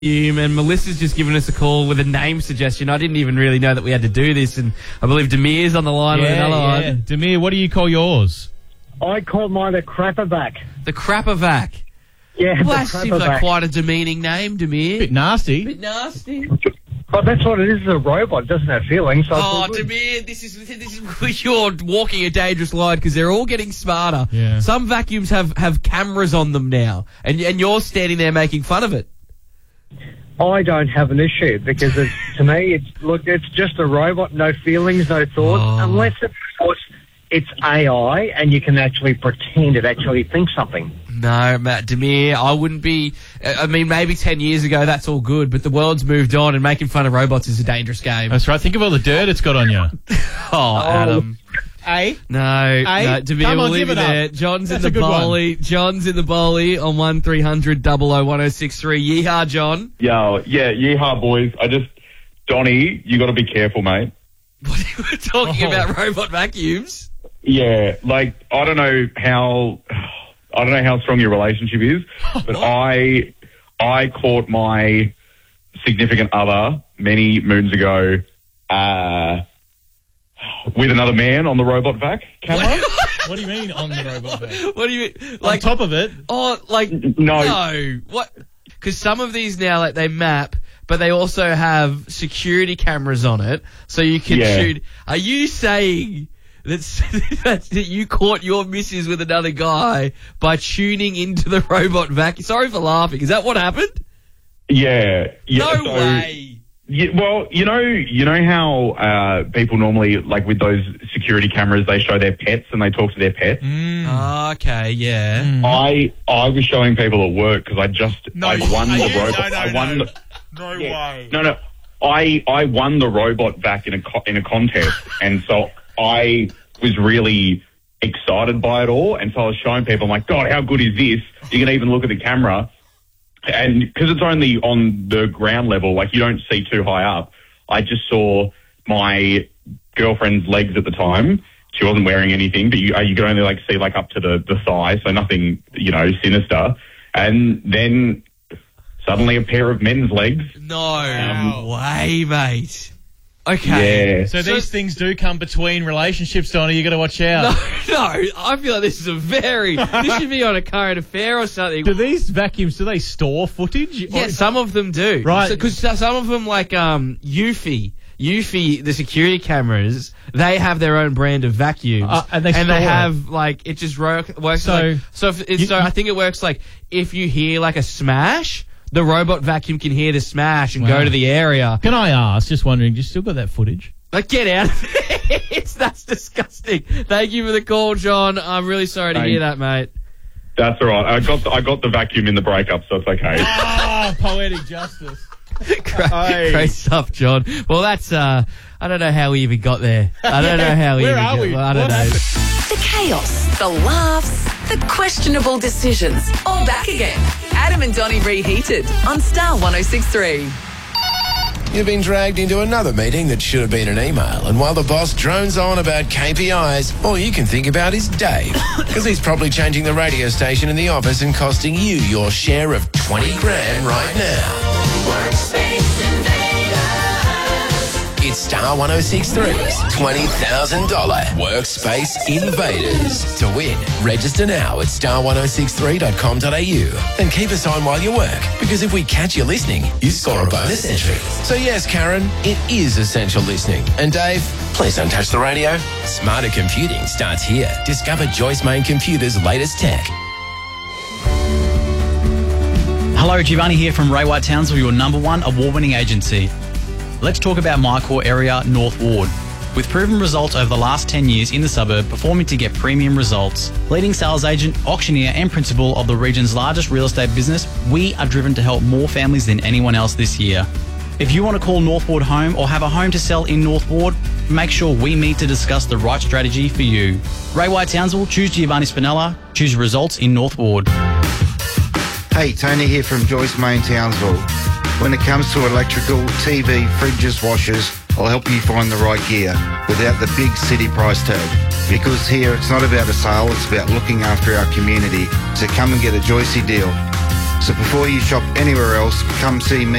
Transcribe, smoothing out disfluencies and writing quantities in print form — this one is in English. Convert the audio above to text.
And Melissa's just given us a call with a name suggestion. I didn't even really know that we had to do this, and I believe Demir's on the line with another one. Demir, what do you call yours? I called mine the Crappervac. The Crappervac. Yeah, Well, the that seems like Crappervac. quite a demeaning name, Demir. Bit nasty. Bit nasty. But that's what it is, a robot. It doesn't have feelings. So Oh, it's all good. Demir, this is you're walking a dangerous line because they're all getting smarter. Yeah. Some vacuums have cameras on them now, and you're standing there making fun of it. I don't have an issue because to me, it's just a robot, no feelings, no thoughts, unless of course it's AI and you can actually pretend it actually thinks something. No, Matt Demir, I wouldn't be. I mean, maybe 10 years ago that's all good, but the world's moved on, and making fun of robots is a dangerous game. That's right. Think of all the dirt it's got on you. Oh, Adam. No, Demir, come we'll on, leave give it it up. there. John's That's in a the good one. bowley. John's in the bowley on 1300 001063. Yeehaw, John. Yo, yeah, yeehaw, boys. Donnie, you got to be careful, mate. What are we talking about? Robot vacuums? Yeah, like I don't know how strong your relationship is, but I caught my significant other many moons ago with another man on the robot vac camera. What do you mean on the robot vac? What do you mean? On top of it? Oh, like no. What? Because some of these now, like they map, but they also have security cameras on it, so you can shoot. Are you saying that you caught your missus with another guy by tuning into the robot vac? Sorry for laughing. Is that what happened? Yeah. No way. Yeah, well, you know how people normally, like with those security cameras, they show their pets and they talk to their pets. Okay, yeah. I was showing people at work because I won the robot. No way. No. I won the robot vac in a contest, and so I was really excited by it all. And so I was showing people, I'm like, God, how good is this? You can even look at the camera. And because it's only on the ground level, like you don't see too high up, I just saw my girlfriend's legs at the time. She wasn't wearing anything, but you could only like see like up to the thigh, so nothing, sinister. And then suddenly a pair of men's legs. No way, mate. Okay. Yeah. So these things do come between relationships, Donnie. You got to watch out. No, I feel like this is this should be on a current affair or something. Do these vacuums, do they store footage? Yeah, some of them do. Right. Because some of them, like Eufy, the security cameras, they have their own brand of vacuums, and they have like it just works. So- I think it works like if you hear like a smash, the robot vacuum can hear the smash and go to the area. Can I ask, just wondering, do you still got that footage? Like, get out of there. That's disgusting. Thank you for the call, John. I'm really sorry to hear that, mate. That's all right. I got the vacuum in the breakup, so it's okay. Oh, poetic justice. Great stuff, John. Well, that's, I don't know how we even got there. I don't know how we Where even are got we? well, I don't know. The chaos, the laughs, the questionable decisions. All back again. Adam and Donnie reheated on Star 106.3. You've been dragged into another meeting that should have been an email, and while the boss drones on about KPIs, all you can think about is Dave, because he's probably changing the radio station in the office and costing you your share of 20 grand right now. It's Star 106.3's $20,000 Workspace Invaders. To win, register now at star1063.com.au and keep us on while you work, because if we catch you listening, you score a bonus entry. So yes, Karen, it is essential listening. And Dave, please don't touch the radio. Smarter computing starts here. Discover Joyce Main Computer's latest tech. Hello, Giovanni here from Ray White Townsville, your #1 award-winning agency. Let's talk about my core area, North Ward. With proven results over the last 10 years in the suburb, performing to get premium results. Leading sales agent, auctioneer and principal of the region's largest real estate business, we are driven to help more families than anyone else this year. If you want to call North Ward home or have a home to sell in North Ward, make sure we meet to discuss the right strategy for you. Ray White Townsville, choose Giovanni Spinella, choose results in North Ward. Hey, Tony here from Joyce Main Townsville. When it comes to electrical, TV, fridges, washers, I'll help you find the right gear without the big city price tag. Because here, it's not about a sale, it's about looking after our community. So come and get a Joycey deal. So before you shop anywhere else, come see me